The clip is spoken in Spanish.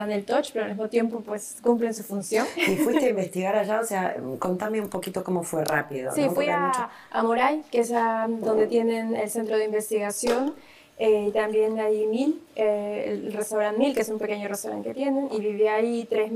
en el touch, pero al mismo tiempo pues cumplen su función. ¿Y fuiste a investigar allá? O sea, contame un poquito cómo fue rápido. Sí, ¿no? fui a Moray, que es donde tienen el centro de investigación, y también ahí el restaurante Mil, que es un pequeño restaurante que tienen, y viví ahí 3 meses.